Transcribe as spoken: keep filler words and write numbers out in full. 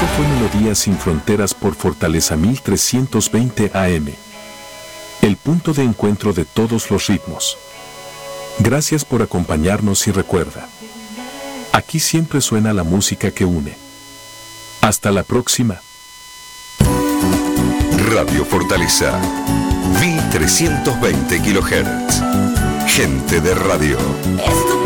Esto fue Melodías sin Fronteras por Fortaleza mil trescientos veinte A M. El punto de encuentro de todos los ritmos. Gracias por acompañarnos y recuerda, aquí siempre suena la música que une. Hasta la próxima. Radio Fortaleza, mil trescientos veinte kilohertz. Gente de radio.